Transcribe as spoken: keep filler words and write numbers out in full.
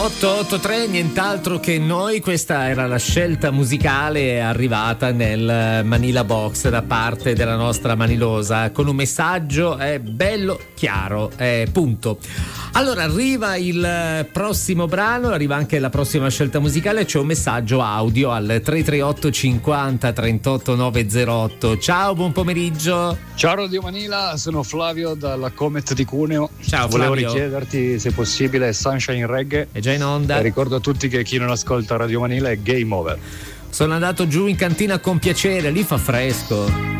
otto otto tre, nient'altro che noi. Questa era la scelta musicale arrivata nel Manila Box da parte della nostra Manilosa, con un messaggio eh, bello chiaro, eh, punto. Allora arriva il prossimo brano, arriva anche la prossima scelta musicale. C'è un messaggio audio al tre tre otto cinquanta trentotto novecentotto. Ciao, buon pomeriggio. Ciao Radio Manila, sono Flavio dalla Comet di Cuneo. Ciao Volevo Flavio. richiederti se possibile Sunshine Reggae. È già in onda. E ricordo a tutti che chi non ascolta Radio Manila è game over. Sono andato giù in cantina con piacere, lì fa fresco.